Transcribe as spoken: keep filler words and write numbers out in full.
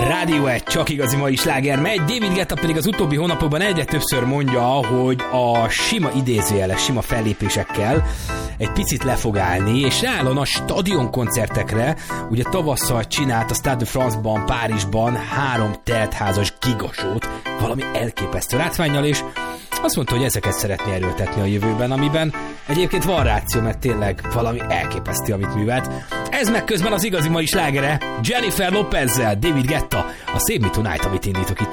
Rádió egy, csak igazi mai sláger megy. David Guetta pedig az utóbbi hónapokban egyre többször mondja, hogy a sima idézőjeles, sima fellépésekkel egy picit le fog állni, és ráállon a stadionkoncertekre. Ugye tavasszal csinált a Stade de France-ban, Párizsban három teltházas gigasót, valami elképesztő látvánnyal, és azt mondta, hogy ezeket szeretné erőltetni a jövőben, amiben egyébként van ráció, mert tényleg valami elképesztő, amit művelt. Ez meg közben az igazi mai slágere Jennifer Lopezzel, David Guetta, a Save Me Tonight, amit indítok itt